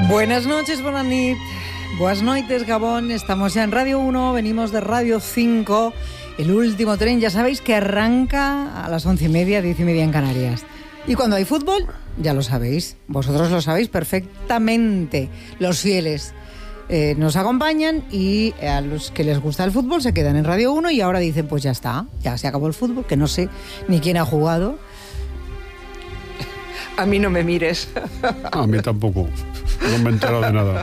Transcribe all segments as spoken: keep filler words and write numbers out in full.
Buenas noches, buenas nit, buenas noites, Gabón. Estamos ya en Radio uno, venimos de Radio cinco. El último tren, ya sabéis que arranca a las once y media, diez y media en Canarias. Y cuando hay fútbol, ya lo sabéis, vosotros lo sabéis perfectamente, los fieles eh, nos acompañan y a los que les gusta el fútbol se quedan en Radio uno y ahora dicen, pues ya está, ya se acabó el fútbol, que no sé ni quién ha jugado. A mí no me mires. A mí tampoco, no me he enterado de nada.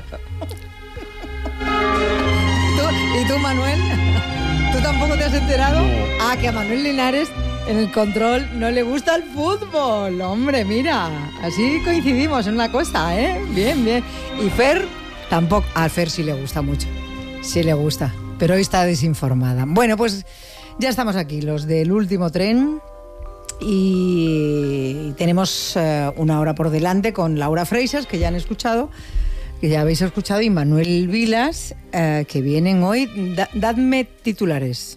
¿Tú, ¿Y tú, Manuel? ¿Tú tampoco te has enterado? No. Ah, que a Manuel Linares en el control no le gusta el fútbol. Hombre, mira, así coincidimos en una cosa, ¿eh? Bien, bien. Y Fer tampoco. A Fer sí le gusta mucho. Sí le gusta, pero hoy está desinformada. Bueno, pues ya estamos aquí, los del último tren. Y tenemos uh, una hora por delante con Laura Freixas, que ya han escuchado, que ya habéis escuchado, y Manuel Vilas, uh, que vienen hoy. Da, dadme titulares.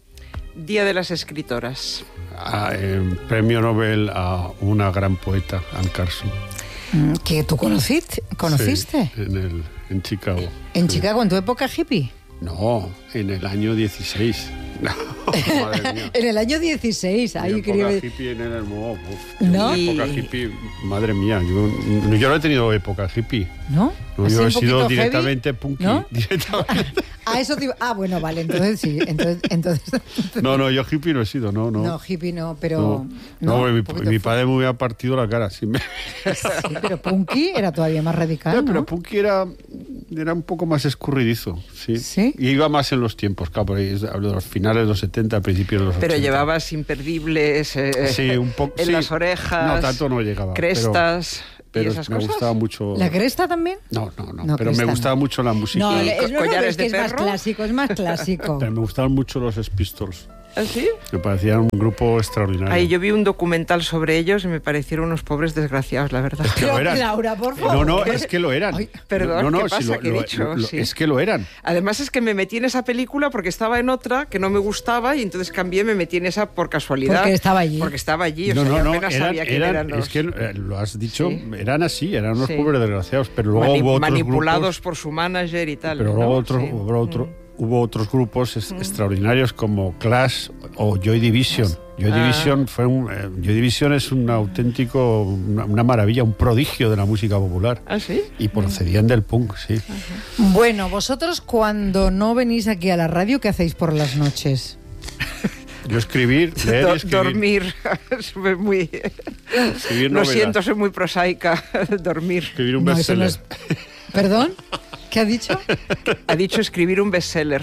Día de las escritoras. Ah, eh, premio Nobel a una gran poeta, Anne Carson. ¿Que tú conociste? ¿Conociste? Sí, en, el, en Chicago. ¿En sí. Chicago, en tu época hippie? No, en el año dieciséis. No, madre mía. En el año dieciséis. Mi Ahí época quería... hippie en el... Oh, uf, ¿No? Mi época hippie, madre mía, yo, yo no he tenido época hippie. ¿No? No, ¿Así yo he un sido poquito directamente heavy? punky. ¿No? Directamente. Ah, eso te iba... Ah, bueno, vale, entonces sí. Entonces, entonces... No, no, yo hippie no he sido, no, no. No, hippie no, pero... No, no, un mi, poquito mi fu- padre me hubiera partido la cara. Sí, me... Sí, pero punky era todavía más radical, No, ¿no? pero punky era, era un poco más escurridizo, sí. ¿Sí? Y iba más en los tiempos, claro, por ahí, hablo de los finales de los setenta, principios de los Pero ochenta. llevabas imperdibles eh, Sí, un poco, en sí. las orejas. No, tanto no llegaba. Crestas Pero, y pero esas me cosas. gustaba mucho... ¿La cresta también? No, no, no, No, pero cresta me gustaba no. mucho la música. No, ¿Y es, co- no, no, collares es que de es más perro? clásico, es más clásico. Pero me gustaban mucho los Pistols. ¿Ah, sí? Me parecían un grupo extraordinario. Ahí yo vi un documental sobre ellos y me parecieron unos pobres desgraciados, la verdad. que lo Pero, eran. Laura, por favor. No, no, es que lo eran. Ay, perdón, no, no, ¿qué si pasa? lo- ¿Qué he lo- dicho? lo- Sí. Es que lo eran. Además es que me metí en esa película porque estaba en otra que no me gustaba y entonces cambié, me metí en esa por casualidad. Porque estaba allí. Porque estaba allí, o No, sea, no, yo no, apenas eran, sabía quién eran- eran los... es que eh, lo has dicho, Sí. eran así, eran unos Sí. pobres desgraciados, pero luego Mani- hubo otros manipulados grupos, por su manager y tal. pero ¿no? luego otros, Sí. hubo, otro- Mm. hubo otros grupos es- extraordinarios como Clash o Joy Division. Joy Ah. Division fue un, eh, Joy Division es un auténtico, una, una maravilla, un prodigio de la música popular. ¿Ah, sí? Y procedían del punk, sí. Bueno, vosotros cuando no venís aquí a la radio, ¿qué hacéis por las noches? Yo escribir, leer Do- y escribir. dormir. Soy muy... Escribir Lo novelas. siento, soy muy prosaica. Dormir. Escribir un No, eso no bestseller. es- ¿Perdón? ¿Qué ha dicho? Ha dicho escribir un bestseller.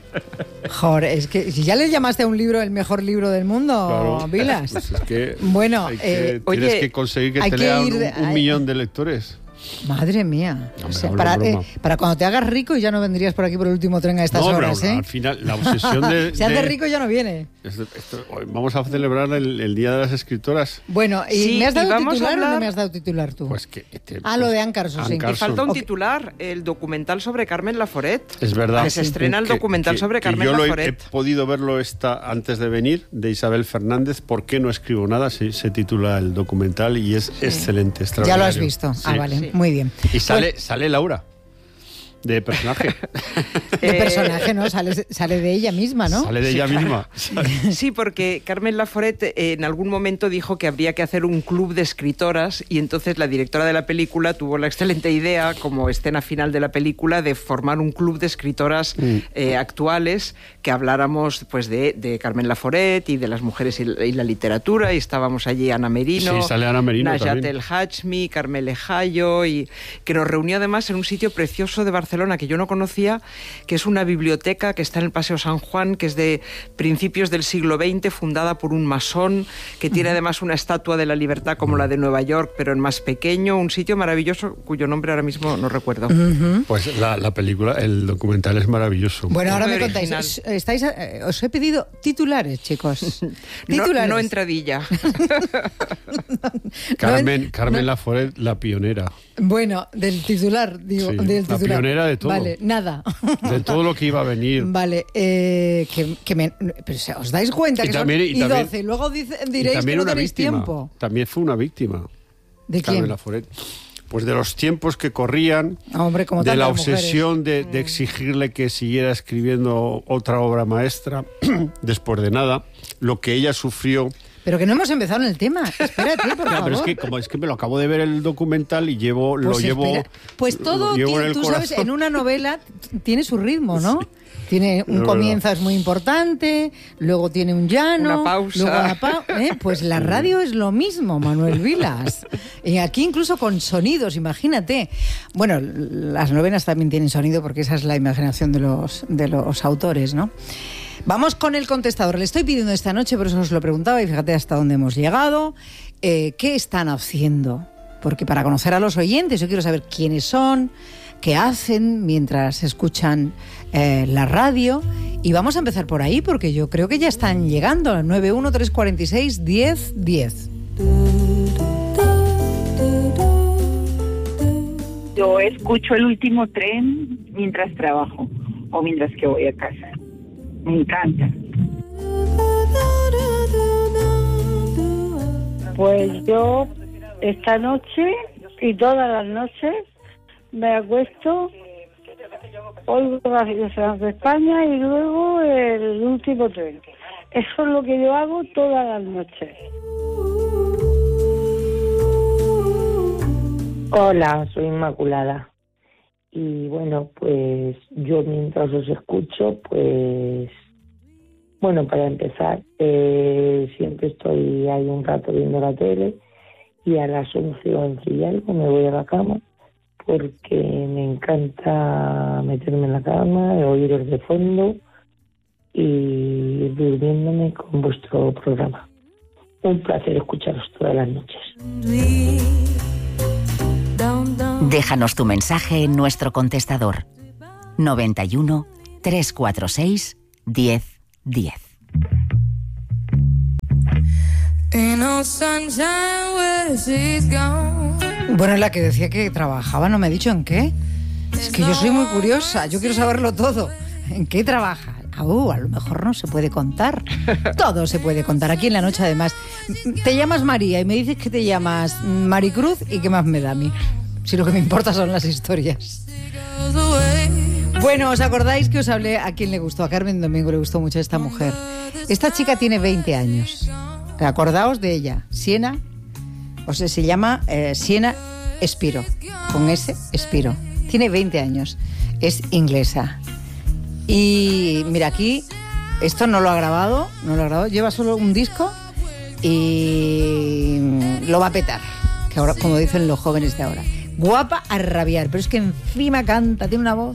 Joder, es que si ya le llamaste a un libro el mejor libro del mundo, Claro. Vilas. Pues es que Bueno, hay que- eh, tienes oye, que conseguir que hay te que lean ir un, de- un hay- millón de lectores. Madre mía. No, O me sea, hablo para, de eh, broma. para cuando te hagas rico y ya no vendrías por aquí por el último tren a estas No, pero horas, ¿eh? al final la obsesión de... Se hace de- rico y ya no viene. esto- esto- hoy vamos a celebrar el, el Día de las Escritoras. Bueno, ¿y Sí, me has y dado vamos a titular o no hablar- me has dado titular tú? Pues que... este- ah, lo pues, de Anne Carson, sí. Anne Y Carson. falta un Ok. titular, el documental sobre Carmen Laforet. Es verdad. Que se estrena el Que- documental que- sobre que Carmen yo lo he, he Laforet. podido verlo esta antes de venir, de Isabel Fernández. ¿Por qué no escribo nada? Se, se titula el documental y es excelente, Ya extraordinario. lo has visto. Ah, Sí. vale, Sí. muy bien. Y sale, sale Laura, de personaje. De Eh, personaje, ¿no? Sale, sale de ella misma, ¿no? Sale de Sí, ella claro. misma. Sí, porque Carmen Laforet eh, en algún momento dijo que habría que hacer un club de escritoras y entonces la directora de la película tuvo la excelente idea, como escena final de la película, de formar un club de escritoras Mm. eh, actuales que habláramos pues de, de Carmen Laforet y de las mujeres y, y la literatura, y estábamos allí Ana Merino, Sí, sale Ana Merino Najat también. El Hachmi, Carmele Jayo, y que nos reunió además en un sitio precioso de Barcelona que yo no conocía, que es una biblioteca que está en el Paseo San Juan, que es de principios del siglo veinte, fundada por un masón, que tiene además una estatua de la libertad como la de Nueva York, pero en más pequeño, un sitio maravilloso cuyo nombre ahora mismo no recuerdo. Pues la, la película, el documental es maravilloso. Bueno, ahora Muy me contáis. original. Os- Estáis, eh, os he pedido titulares, chicos. No, Titulares. no entradilla. Carmen, no, Carmen no. Laforet, la pionera. Bueno, del titular, digo. Sí, del la titular. pionera de todo. Vale, nada. De todo lo que iba a venir. Vale, eh, que, que me, pero o sea, os dais cuenta Y que también- son y y también- doce, y luego dice- Y diréis que también no una tenéis víctima. tiempo. También fue una víctima. ¿De Carmen quién? Laforet. pues de los tiempos que corrían, Hombre, como de la tantas obsesión de, mujeres. de exigirle que siguiera escribiendo otra obra maestra, después de nada, lo que ella sufrió. Pero que no hemos empezado en el tema. Espérate, por Claro, favor. pero es que como es que me lo acabo de ver el documental y llevo Pues lo llevo espera. Pues todo, lo llevo tiene- en el tú sabes, corazón. en una novela t- tiene su ritmo, ¿no? Tiene un Es comienzo verdad. es muy importante, luego tiene un llano, Una pausa. luego una pa- ¿eh? Pues la radio es lo mismo, Manuel Vilas. Y aquí incluso con sonidos, imagínate. Bueno, las novelas también tienen sonido porque esa es la imaginación de los de los autores, ¿no? Vamos con el contestador. Le estoy pidiendo esta noche, por eso os lo preguntaba y fíjate hasta dónde hemos llegado. Eh, ¿Qué están haciendo? Porque para conocer a los oyentes yo quiero saber quiénes son, qué hacen mientras escuchan eh, la radio. Y vamos a empezar por ahí porque yo creo que ya están llegando al nueve uno tres cuatro seis, diez diez. Yo escucho el último tren mientras trabajo o mientras que voy a casa. Me encanta. Pues yo esta noche y todas las noches me acuesto, oigo Radio de España y luego el último tren. Eso es lo que yo hago todas las noches. Hola, soy Inmaculada. Y bueno, pues yo mientras os escucho, pues bueno, para empezar, eh, siempre estoy ahí un rato viendo la tele y a las once, once y algo me voy a la cama porque me encanta meterme en la cama, oíros de fondo y ir durmiéndome con vuestro programa. Un placer escucharos todas las noches. Déjanos tu mensaje en nuestro contestador noventa y uno, trescientos cuarenta y seis, diez diez. Bueno, la que decía que trabajaba, no me ha dicho en qué. Es que yo soy muy curiosa, yo quiero saberlo todo. ¿En qué trabaja? Oh, a lo mejor no se puede contar. Todo se puede contar. Aquí en la noche, además. Te llamas María y me dices que te llamas Maricruz y qué más me da a mí. Si lo que me importa son las historias. Bueno, ¿os acordáis que os hablé a quién le gustó? A Carmen Domingo le gustó mucho esta mujer. Esta chica tiene veinte años. Acordaos de ella. Siena, o sea, se llama eh, Siena Espiro. Con S, Espiro. Tiene veinte años. Es inglesa. Y mira, aquí, esto no lo ha grabado, no lo ha grabado, lleva solo un disco y lo va a petar, que ahora, como dicen los jóvenes de ahora. Guapa a rabiar, pero es que encima canta, tiene una voz.